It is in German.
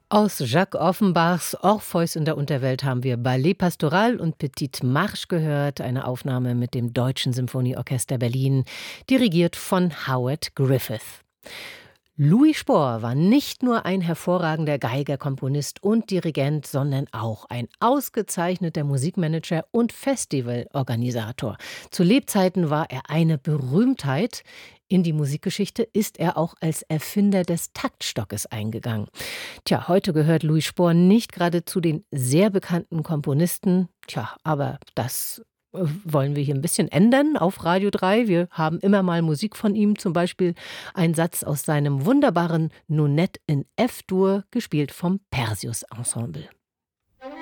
Aus Jacques Offenbachs Orpheus in der Unterwelt haben wir Ballet Pastoral und Petite Marche gehört, eine Aufnahme mit dem Deutschen Symphonieorchester Berlin, dirigiert von Howard Griffith. Louis Spohr war nicht nur ein hervorragender Geiger, Komponist und Dirigent, sondern auch ein ausgezeichneter Musikmanager und Festivalorganisator. Zu Lebzeiten war er eine Berühmtheit. In die Musikgeschichte ist er auch als Erfinder des Taktstockes eingegangen. Tja, heute gehört Louis Spohr nicht gerade zu den sehr bekannten Komponisten. Tja, aber das wollen wir hier ein bisschen ändern auf Radio 3. Wir haben immer mal Musik von ihm, zum Beispiel ein Satz aus seinem wunderbaren Nonette in F-Dur, gespielt vom Perseus Ensemble.